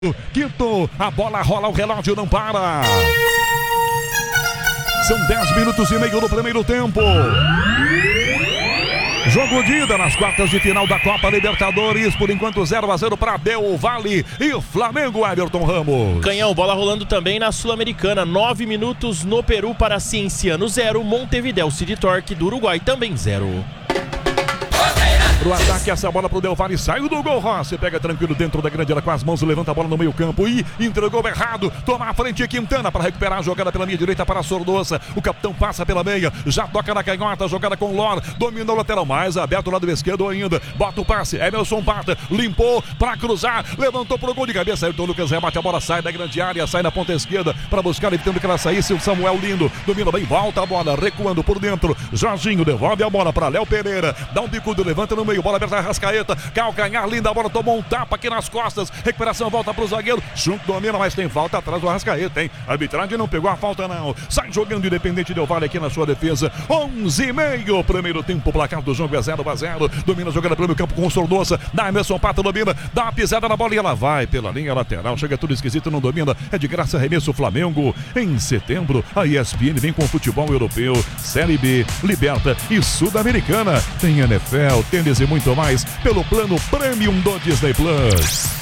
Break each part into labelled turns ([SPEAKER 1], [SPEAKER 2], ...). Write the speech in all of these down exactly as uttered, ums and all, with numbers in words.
[SPEAKER 1] Quinto, a bola rola, o relógio não para. São dez minutos e meio no primeiro tempo. Jogo de ida nas quartas de final da Copa Libertadores. Por enquanto zero a zero para Del Valle e Flamengo. Everton Ramos.
[SPEAKER 2] Canhão, bola rolando também na Sul-Americana. Nove minutos no Peru para Cienciano zero. Montevideo City Torque do Uruguai também zero.
[SPEAKER 1] Pro ataque, essa bola pro Del Valle, saiu do gol, Rossi, pega tranquilo dentro da grande área com as mãos, levanta a bola no meio campo e entregou errado, toma a frente Quintana para recuperar a jogada pela linha direita para a Sornosa, o capitão passa pela meia, já toca na canhota, jogada com Lor, domina o lateral mais aberto, o lado esquerdo ainda, bota o passe, Emerson Pata, limpou para cruzar, levantou pro gol de cabeça, Ayrton Lucas rebate, a bola sai da grande área, sai na ponta esquerda para buscar, evitando que ela saísse, o Samuel Lindo, domina bem, volta a bola, recuando por dentro, Jorginho devolve a bola para Léo Pereira, dá um bicudo, levanta no meio, bola aberta, Arrascaeta, calcanhar, linda a bola, tomou um tapa aqui nas costas, recuperação, volta pro zagueiro, Junto domina, mas tem falta atrás do Arrascaeta, hein? A arbitragem não pegou a falta não, sai jogando Independente Del Valle aqui na sua defesa, onze e meio, primeiro tempo, placar do jogo é zero a zero, domina a jogada pelo meio campo com o Sornosa, dá Emerson Pata, domina, dá uma pisada na bola e ela vai pela linha lateral, chega tudo esquisito, não domina, é de graça, arremesso Flamengo, em setembro, a E S P N vem com o futebol europeu, Série B, Liberta e Sul-Americana, tem N F L, tênis e muito mais, pelo plano Premium do Disney Plus.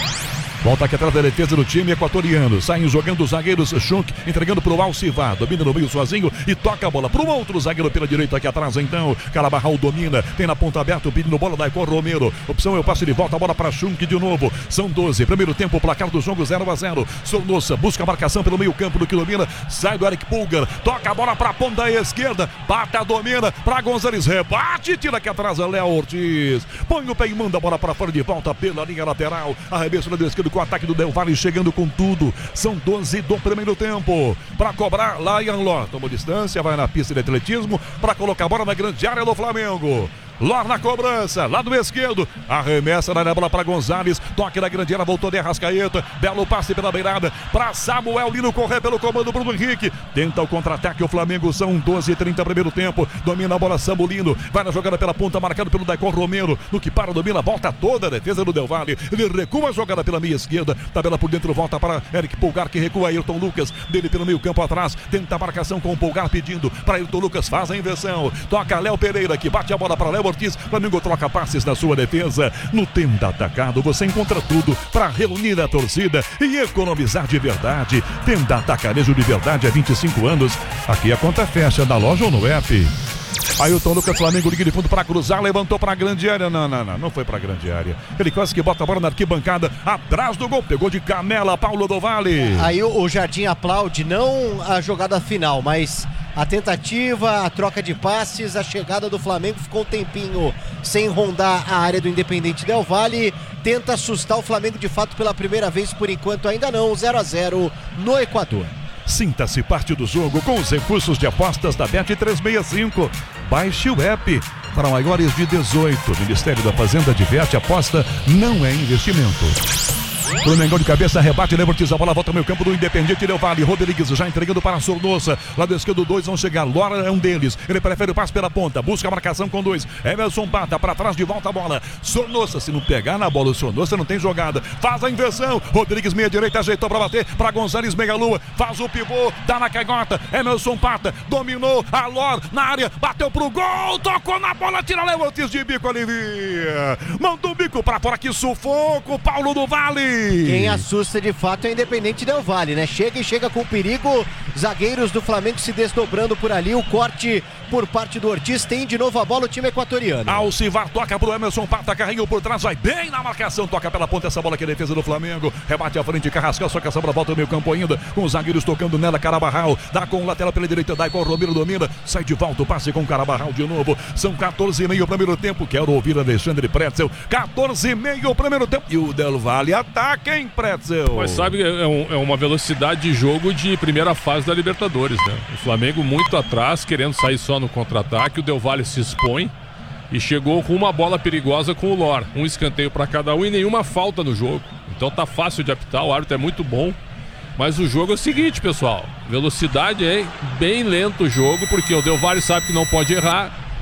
[SPEAKER 1] Volta aqui atrás da defesa do time equatoriano. Saem jogando os zagueiros. Schunk entregando para o Alcivar. Domina no meio sozinho e toca a bola para o outro zagueiro pela direita aqui atrás. Então, Calabarral domina. Tem na ponta aberta pedindo bola da Icor Romero. Opção é o passe de volta. A bola para Schunk de novo. São doze. Primeiro tempo, placar do jogo zero a zero. Sornosa busca a marcação pelo meio campo do que domina. Sai do Eric Pulgar. Toca a bola para a ponta esquerda. Bata, domina para Gonzalez. Rebate. Tira aqui atrás a Léo Ortiz. Põe o pé e manda a bola para fora de volta pela linha lateral. Arremesso do esquerdo com o ataque do Del Valle chegando com tudo. São doze do primeiro tempo. Para cobrar, Lion Lor. Tomou distância, vai na pista de atletismo para colocar a bola na grande área do Flamengo. Lor na cobrança, lado esquerdo, arremessa na bola para Gonzalez, toque na grande área, voltou de Arrascaeta, belo passe pela beirada, para Samuel Lino correr pelo comando Bruno Henrique, tenta o contra-ataque, o Flamengo, são doze e trinta primeiro tempo, domina a bola Samuel Lino, vai na jogada pela ponta, marcado pelo Daicon Romero, no que para, domina, volta toda a defesa do Del Valle, ele recua a jogada pela meia esquerda, tabela por dentro, volta para Eric Pulgar, que recua Ayrton Lucas, dele pelo meio campo atrás, tenta a marcação com o Pulgar pedindo para Ayrton Lucas, faz a inversão, toca Léo Pereira, que bate a bola para Léo Ortiz, Flamengo troca passes na sua defesa. No Tenda Atacado você encontra tudo para reunir a torcida e economizar de verdade. Tenda Atacarejo de verdade há vinte e cinco anos. Aqui a conta fecha na loja ou no app. Ayrton Lucas, Flamengo, liga de fundo para cruzar, levantou para a grande área, não, não, não, não foi para a grande área, ele quase que bota a bola na arquibancada, atrás do gol, pegou de canela, Paulo do Valle.
[SPEAKER 3] Aí o, o Jardim aplaude, não a jogada final, mas a tentativa, a troca de passes, a chegada do Flamengo, ficou um tempinho sem rondar a área do Independente Del Valle, tenta assustar o Flamengo de fato pela primeira vez, por enquanto ainda não, zero a zero no Equador.
[SPEAKER 1] Sinta-se parte do jogo com os recursos de apostas da Bet trezentos e sessenta e cinco. Baixe o app. Para maiores de dezoito. Ministério da Fazenda diverte, aposta não é investimento. Flamengo de cabeça, rebate, Léo Ortiz, a bola volta ao meio campo do Independente Del Valle. Rodrigues já entregando para a Sornosa. Lado esquerdo, dois vão chegar. Lora é um deles. Ele prefere o passe pela ponta. Busca a marcação com dois. Emerson Pata para trás, de volta a bola. Sornosa, se não pegar na bola, o Sornosa não tem jogada. Faz a inversão. Rodrigues, meia direita, ajeitou para bater. Para Gonzalez, meia lua. Faz o pivô. Dá na canhota. Emerson Pata dominou. A Lor na área. Bateu pro gol. Tocou na bola. Tira Léo Ortiz de bico, alivia. Mandou um bico para fora. Que sufoco. Paulo do Valle.
[SPEAKER 3] Quem assusta de fato é o Independente Del Valle, né? Chega e chega com perigo, zagueiros do Flamengo se desdobrando por ali, o corte por parte do Ortiz, tem de novo a bola o time equatoriano.
[SPEAKER 1] Alcivar toca pro Emerson Pata, carrinho por trás, vai bem na marcação, toca pela ponta essa bola aqui, defesa do Flamengo, rebate à frente, Carrascal, só que essa bola volta no meio campo ainda, com os zagueiros tocando nela, Carabarral, dá com o lateral pela direita, Daicon Romero domina, sai de volta o passe com o Carabarral de novo, são quatorze e meio o primeiro tempo, quero ouvir Alexandre Pretzel, quatorze e meio o primeiro tempo, e o Del Valle ataca, hein, Pretzel?
[SPEAKER 4] Mas sabe, é, um, é uma velocidade de jogo de primeira fase da Libertadores, né? O Flamengo muito atrás, querendo sair só no contra-ataque, o Del Valle se expõe e chegou com uma bola perigosa com o Lor, um escanteio para cada um e nenhuma falta no jogo, então tá fácil de apitar, o árbitro é muito bom, mas o jogo é o seguinte, pessoal, velocidade é bem lento o jogo, porque o Del Valle sabe que não pode errar,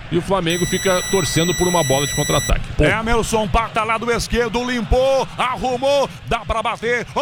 [SPEAKER 4] e o Flamengo fica torcendo por uma bola de contra-ataque.
[SPEAKER 1] Emerson, pata lá do esquerdo, limpou, arrumou, dá pra bater.